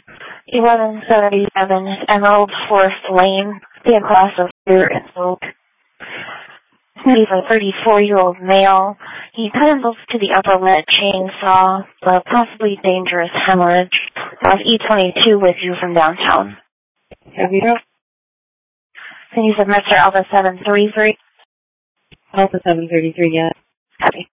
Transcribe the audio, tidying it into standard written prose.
1177 Emerald Forest Lane, be a class of fear and hope. He's a 34-year-old male. He pedals to the upper limb chainsaw, a possibly dangerous hemorrhage. Have E22 with you from downtown. Have you know? And you said Mr. Alpha 733? Alpha 733, yeah. Copy.